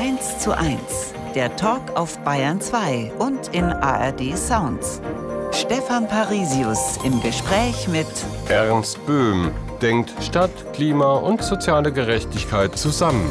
1:1, der Talk auf Bayern 2 und in ARD Sounds. Stefan Parisius im Gespräch mit Ernst Böhm denkt Stadt, Klima und soziale Gerechtigkeit zusammen.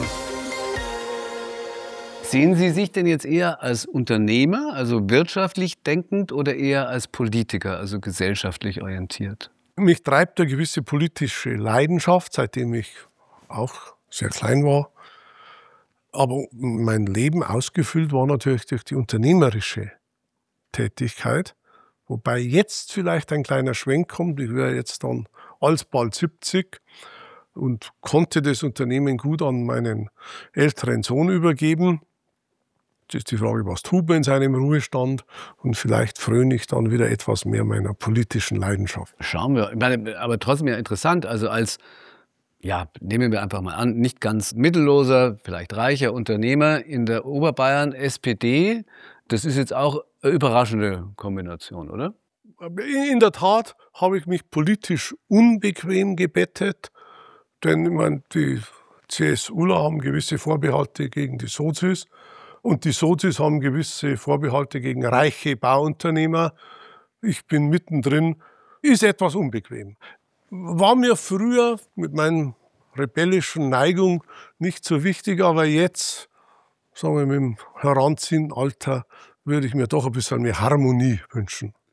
Sehen Sie sich denn jetzt eher als Unternehmer, also wirtschaftlich denkend, oder eher als Politiker, also gesellschaftlich orientiert? Mich treibt eine gewisse politische Leidenschaft, seitdem ich auch sehr klein war. Aber mein Leben ausgefüllt war natürlich durch die unternehmerische Tätigkeit. Wobei jetzt vielleicht ein kleiner Schwenk kommt. Ich wäre jetzt dann alsbald 70 und konnte das Unternehmen gut an meinen älteren Sohn übergeben. Das ist die Frage, was tut man in seinem Ruhestand? Und vielleicht fröne ich dann wieder etwas mehr meiner politischen Leidenschaft. Schauen wir. Ich meine, aber trotzdem ja interessant. Also als, ja, nehmen wir einfach mal an, nicht ganz mittelloser, vielleicht reicher Unternehmer in der Oberbayern SPD. Das ist jetzt auch eine überraschende Kombination, oder? In der Tat habe ich mich politisch unbequem gebettet. Denn ich meine, die CSUler haben gewisse Vorbehalte gegen die Sozis. Und die Sozis haben gewisse Vorbehalte gegen reiche Bauunternehmer. Ich bin mittendrin, ist etwas unbequem. War mir früher mit meiner rebellischen Neigung nicht so wichtig, aber jetzt, sagen wir, mit dem Heranziehen Alter, würde ich mir doch ein bisschen mehr Harmonie wünschen.